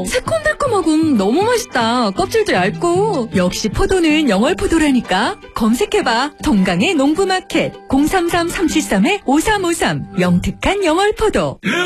새콤달콤하고 너무 맛있다. 껍질도 얇고. 역시 포도는 영월포도라니까. 검색해봐. 동강의 농부마켓 033-373-5353 영특한 영월포도.